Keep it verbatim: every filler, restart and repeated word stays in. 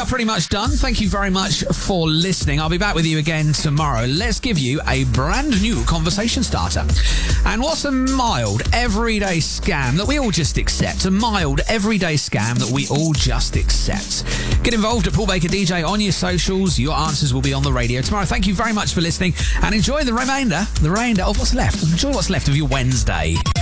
are pretty much done. Thank you very much for listening. I'll be back with you again tomorrow. Let's give you a brand new conversation starter. And what's a mild, everyday scam that we all just accept? A mild, everyday scam that we all just accept. Get involved at Paul Baker D J on your socials. Your answers will be on the radio tomorrow. Thank you very much for listening and enjoy the remainder, the remainder of what's left. Enjoy what's left of your Wednesday.